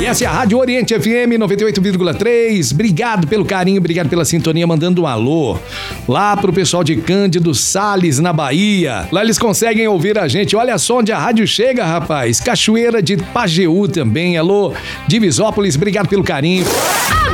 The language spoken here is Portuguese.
Essa é a Rádio Oriente FM 98,3. Obrigado pelo carinho, obrigado pela sintonia, mandando um alô lá pro pessoal de Cândido Sales, na Bahia. Lá eles conseguem ouvir a gente. Olha só onde a rádio chega, rapaz. Cachoeira de Pajeú também. Alô, Divisópolis, obrigado pelo carinho.